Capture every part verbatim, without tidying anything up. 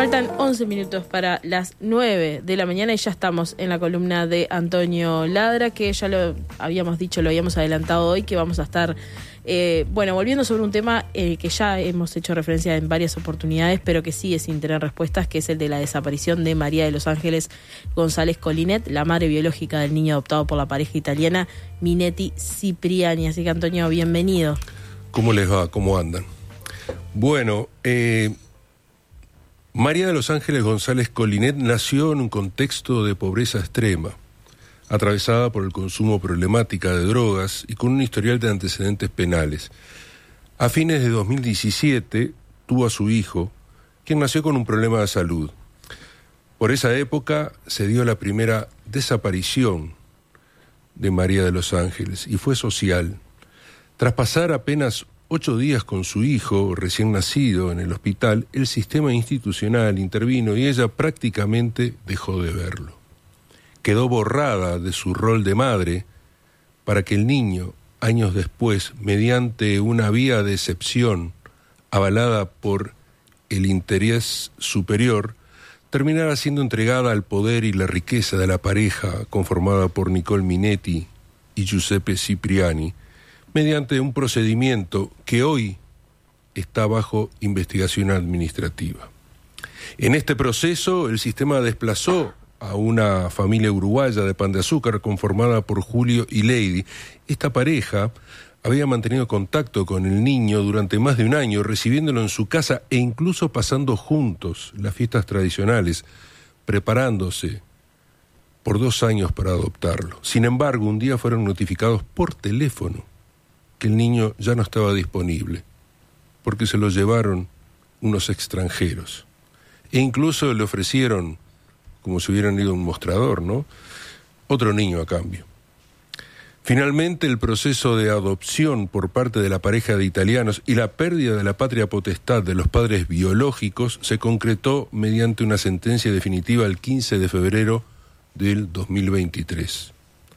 Faltan once minutos para las nueve de la mañana y ya estamos en la columna de Antonio Ladra, que ya lo habíamos dicho, lo habíamos adelantado hoy, que vamos a estar, eh, bueno, volviendo sobre un tema eh, que ya hemos hecho referencia en varias oportunidades, pero que sigue sin tener respuestas, que es el de la desaparición de María de los Ángeles González Colinet, la madre biológica del niño adoptado por la pareja italiana Minetti Cipriani. Así que, Antonio, bienvenido. ¿Cómo les va? ¿Cómo andan? Bueno, eh... María de los Ángeles González Colinet nació en un contexto de pobreza extrema, atravesada por el consumo problemática de drogas y con un historial de antecedentes penales. A fines de dos mil diecisiete tuvo a su hijo, quien nació con un problema de salud. Por esa época se dio la primera desaparición de María de los Ángeles y fue social. Tras pasar apenas ocho días con su hijo recién nacido en el hospital, el sistema institucional intervino y ella prácticamente dejó de verlo. Quedó borrada de su rol de madre para que el niño, años después, mediante una vía de excepción avalada por el interés superior, terminara siendo entregada al poder y la riqueza de la pareja conformada por Nicole Minetti y Giuseppe Cipriani, mediante un procedimiento que hoy está bajo investigación administrativa. En este proceso, el sistema desplazó a una familia uruguaya de Pan de Azúcar conformada por Julio y Lady. Esta pareja había mantenido contacto con el niño durante más de un año, recibiéndolo en su casa e incluso pasando juntos las fiestas tradicionales, preparándose por dos años para adoptarlo. Sin embargo, un día fueron notificados por teléfono que el niño ya no estaba disponible, porque se lo llevaron unos extranjeros. E incluso le ofrecieron, como si hubieran ido a un mostrador, ¿no?, otro niño a cambio. Finalmente, el proceso de adopción por parte de la pareja de italianos y la pérdida de la patria potestad de los padres biológicos se concretó mediante una sentencia definitiva el quince de febrero del dos mil veintitrés.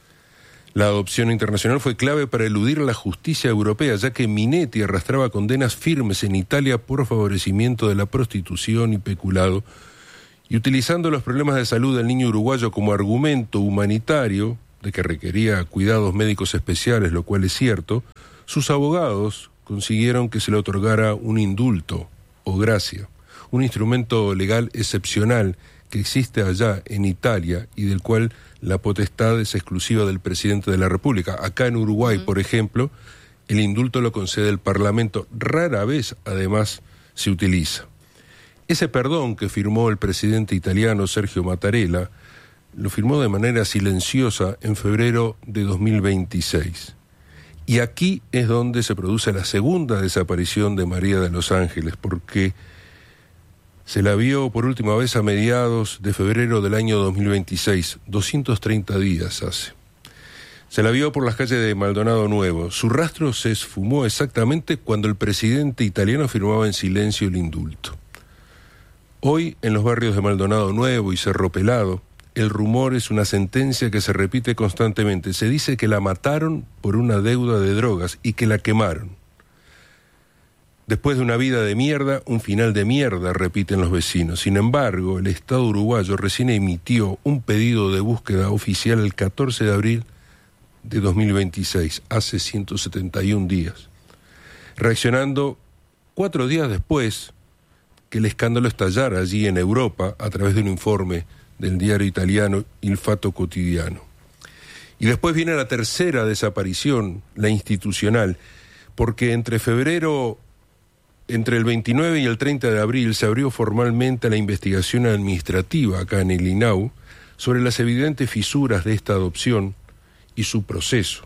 La adopción internacional fue clave para eludir la justicia europea, ya que Minetti arrastraba condenas firmes en Italia por favorecimiento de la prostitución y peculado, y utilizando los problemas de salud del niño uruguayo como argumento humanitario, de que requería cuidados médicos especiales, lo cual es cierto, sus abogados consiguieron que se le otorgara un indulto o gracia, un instrumento legal excepcional que existe allá en Italia y del cual la potestad es exclusiva del presidente de la República. Acá en Uruguay, uh-huh. por ejemplo, el indulto lo concede el Parlamento. Rara vez, además, se utiliza. Ese perdón que firmó el presidente italiano Sergio Mattarella, lo firmó de manera silenciosa en febrero de dos mil veintiséis. Y aquí es donde se produce la segunda desaparición de María de los Ángeles, porque se la vio por última vez a mediados de febrero del año dos mil veintiséis, doscientos treinta días hace. Se la vio por las calles de Maldonado Nuevo. Su rastro se esfumó exactamente cuando el presidente italiano firmaba en silencio el indulto. Hoy, en los barrios de Maldonado Nuevo y Cerro Pelado, el rumor es una sentencia que se repite constantemente. Se dice que la mataron por una deuda de drogas y que la quemaron. Después de una vida de mierda, un final de mierda, repiten los vecinos. Sin embargo, el Estado uruguayo recién emitió un pedido de búsqueda oficial el catorce de abril de dos mil veintiséis, hace ciento setenta y un días, reaccionando cuatro días después que el escándalo estallara allí en Europa a través de un informe del diario italiano Il Fatto Quotidiano. Y después viene la tercera desaparición, la institucional, porque entre febrero... Entre el veintinueve y el treinta de abril se abrió formalmente la investigación administrativa acá en el I N A U sobre las evidentes fisuras de esta adopción y su proceso.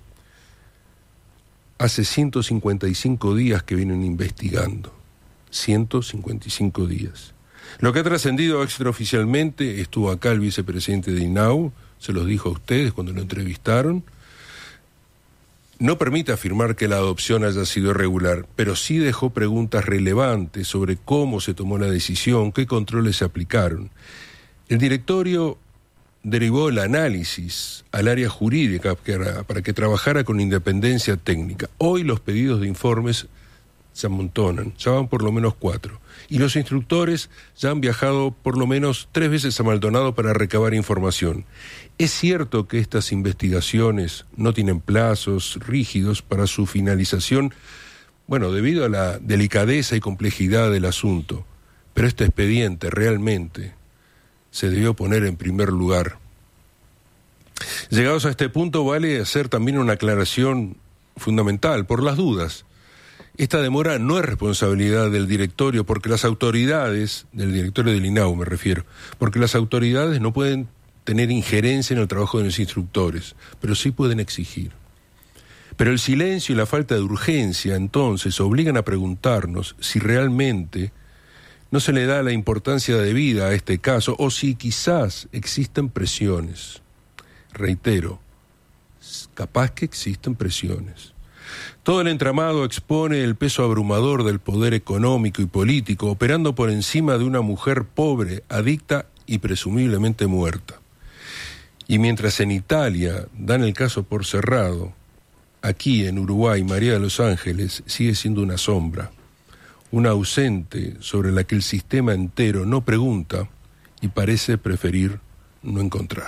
Hace ciento cincuenta y cinco días que vienen investigando. ciento cincuenta y cinco días. Lo que ha trascendido extraoficialmente, estuvo acá el vicepresidente de I N A U, se los dijo a ustedes cuando lo entrevistaron, no permite afirmar que la adopción haya sido irregular, pero sí dejó preguntas relevantes sobre cómo se tomó la decisión, qué controles se aplicaron. El directorio derivó el análisis al área jurídica para que trabajara con independencia técnica. Hoy los pedidos de informes se amontonan, ya van por lo menos cuatro. Y los instructores ya han viajado por lo menos tres veces a Maldonado para recabar información. Es cierto que estas investigaciones no tienen plazos rígidos para su finalización, bueno, debido a la delicadeza y complejidad del asunto, pero este expediente realmente se debió poner en primer lugar. Llegados a este punto, vale hacer también una aclaración fundamental, por las dudas. Esta demora no es responsabilidad del directorio, porque las autoridades, del directorio del I N A U me refiero, porque las autoridades no pueden tener injerencia en el trabajo de los instructores, pero sí pueden exigir. Pero el silencio y la falta de urgencia, entonces, obligan a preguntarnos si realmente no se le da la importancia debida a este caso, o si quizás existen presiones. Reitero, capaz que existen presiones. Todo el entramado expone el peso abrumador del poder económico y político, operando por encima de una mujer pobre, adicta y presumiblemente muerta. Y mientras en Italia dan el caso por cerrado, aquí en Uruguay, María de los Ángeles sigue siendo una sombra, una ausente sobre la que el sistema entero no pregunta y parece preferir no encontrar.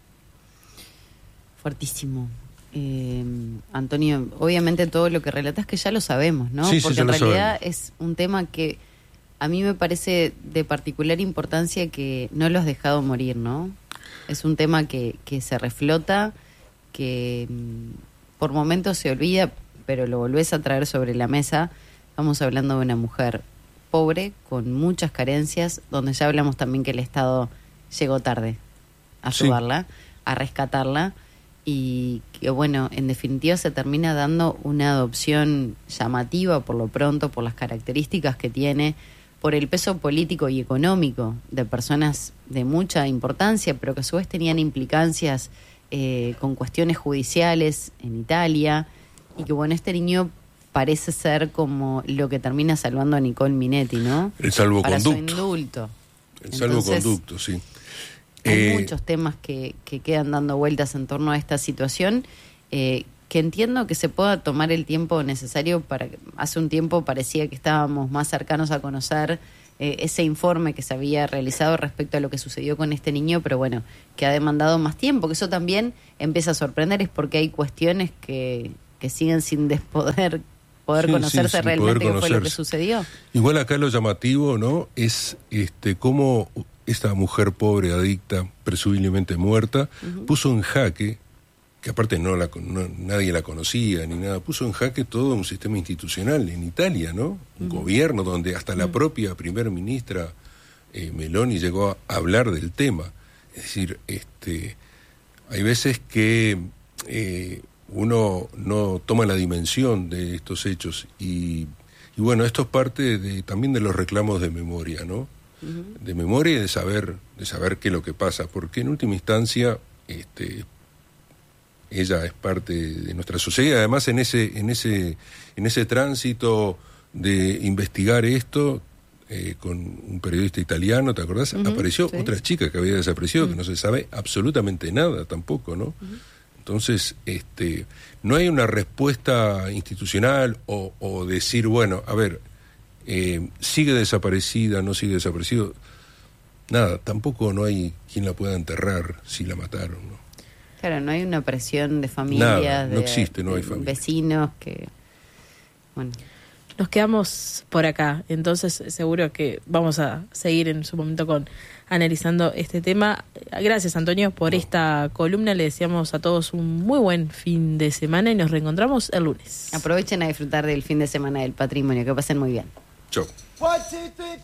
Fuertísimo. Eh, Antonio, obviamente todo lo que relatas que ya lo sabemos, ¿no? Sí, Porque sí, en realidad sabemos. Es un tema que a mí me parece de particular importancia, que no lo has dejado morir, ¿no? Es un tema que, que se reflota, que mm, por momentos se olvida, pero lo volvés a traer sobre la mesa. Estamos hablando de una mujer pobre, con muchas carencias, donde ya hablamos también que el Estado llegó tarde a ayudarla, sí, a rescatarla. Y que, bueno, en definitiva se termina dando una adopción llamativa por lo pronto, por las características que tiene, por el peso político y económico de personas de mucha importancia, pero que a su vez tenían implicancias eh, con cuestiones judiciales en Italia, y que, bueno, este niño parece ser como lo que termina salvando a Nicole Minetti, ¿no? El salvoconducto. Para su indulto. El salvoconducto, sí. Hay Eh, muchos temas que, que quedan dando vueltas en torno a esta situación, eh, que entiendo que se pueda tomar el tiempo necesario para que, hace un tiempo parecía que estábamos más cercanos a conocer eh, ese informe que se había realizado respecto a lo que sucedió con este niño, pero bueno, que ha demandado más tiempo, que eso también empieza a sorprender, es porque hay cuestiones que, que siguen sin poder, poder sí, conocerse sí, realmente poder qué fue lo que conocerse. sucedió. Igual acá lo llamativo, ¿no? Es este cómo esta mujer pobre, adicta, presumiblemente muerta, uh-huh, puso en jaque, que aparte no la no, nadie la conocía ni nada, puso en jaque todo un sistema institucional en Italia, ¿no? Un uh-huh, gobierno donde hasta uh-huh, la propia primer ministra eh, Meloni llegó a hablar del tema. Es decir, este, hay veces que eh, uno no toma la dimensión de estos hechos y, y bueno, esto es parte de, también de los reclamos de memoria, ¿no? Uh-huh. De memoria y de saber, de saber qué es lo que pasa, porque en última instancia este, ella es parte de nuestra sociedad. Además, en ese, en ese, en ese tránsito de investigar esto eh, con un periodista italiano, ¿te acordás? Uh-huh, apareció sí, otra chica que había desaparecido, uh-huh, que no se sabe absolutamente nada tampoco, ¿no? Uh-huh. Entonces, este, no hay una respuesta institucional o, o decir, bueno, a ver, eh, sigue desaparecida, no sigue desaparecido. Nada, tampoco no hay quien la pueda enterrar si la mataron, ¿no? Claro, no hay una presión de familias, Nada, no de, existe, no de hay familia. Vecinos que, bueno. Nos quedamos por acá, entonces seguro que vamos a seguir en su momento con analizando este tema. Gracias, Antonio, por no. esta columna. Le deseamos a todos un muy buen fin de semana y nos reencontramos el lunes. Aprovechen a disfrutar del fin de semana del patrimonio. Que pasen muy bien. Chau.